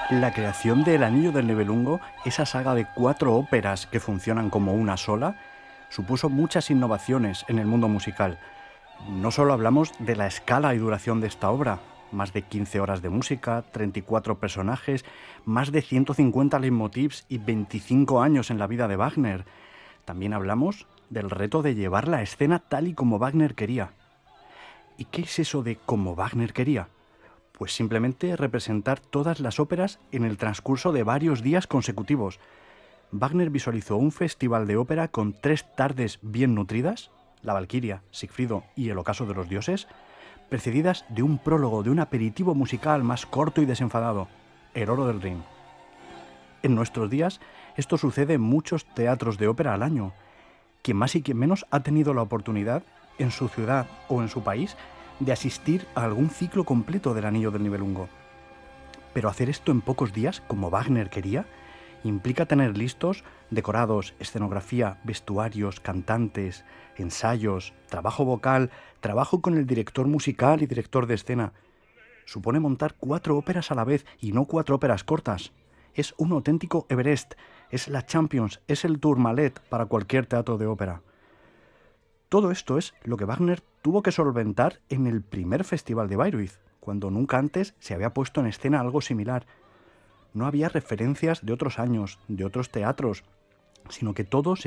La creación de El Anillo del Nibelungo, esa saga de 4 óperas que funcionan como una sola, supuso muchas innovaciones en el mundo musical. No solo hablamos de la escala y duración de esta obra, más de 15 horas de música, 34 personajes, más de 150 leitmotivs y 25 años en la vida de Wagner. También hablamos del reto de llevar la escena tal y como Wagner quería. ¿Y qué es eso de como Wagner quería? Pues simplemente representar todas las óperas en el transcurso de varios días consecutivos. Wagner visualizó un festival de ópera con 3 tardes bien nutridas, La Valquiria, Sigfrido y El Ocaso de los Dioses, precedidas de un prólogo, de un aperitivo musical más corto y desenfadado, El Oro del Rin. En nuestros días, esto sucede en muchos teatros de ópera al año. Quien más y quien menos ha tenido la oportunidad, en su ciudad o en su país, de asistir a algún ciclo completo del Anillo del Nibelungo. Pero hacer esto en pocos días, como Wagner quería, implica tener listos decorados, escenografía, vestuarios, cantantes, ensayos, trabajo vocal, trabajo con el director musical y director de escena. Supone montar 4 óperas a la vez y no 4 óperas cortas. Es un auténtico Everest, es la Champions, es el Tourmalet para cualquier teatro de ópera. Todo esto es lo que Wagner tuvo que solventar en el primer festival de Bayreuth, cuando nunca antes se había puesto en escena algo similar. No había referencias de otros años, de otros teatros, sino que todo se